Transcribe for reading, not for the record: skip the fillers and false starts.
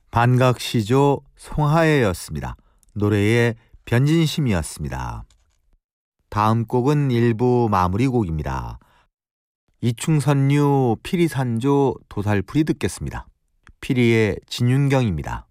반각시조 송하예였습니다. 노래의 변진심이었습니다. 다음 곡은 1부 마무리곡입니다. 이충선류 피리산조 도살풀이 듣겠습니다. 피리의 진윤경입니다.